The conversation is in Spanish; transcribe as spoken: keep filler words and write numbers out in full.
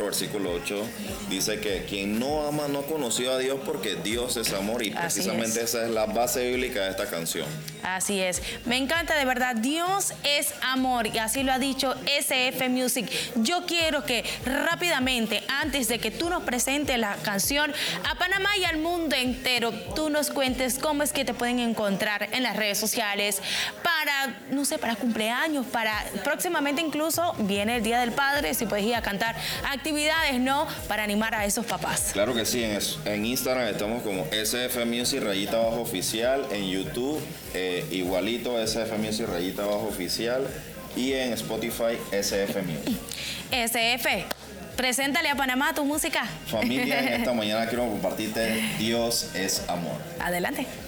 cuatro, versículo ocho, dice que quien no ama no conoció a Dios porque Dios es amor y precisamente es. esa es la base bíblica de esta canción. Así es. Me encanta de verdad. Dios es amor y así lo ha dicho S F Music. Yo quiero que rápidamente, antes de que tú nos presentes la canción a Panamá y al mundo entero, tú nos cuentes cómo es que te pueden encontrar en las redes sociales para, no sé, para cumpleaños, para próximamente incluso viene el Día del Padre, si puedes ir a cantar actividades, ¿no? Para animar a esos papás. Claro que sí, en, en Instagram estamos como S F Music rayita abajo oficial, en YouTube eh, igualito S F Music rayita abajo oficial y en Spotify S F Music. S F, preséntale a Panamá tu música. Familia, en esta mañana quiero compartirte Dios es amor. Adelante.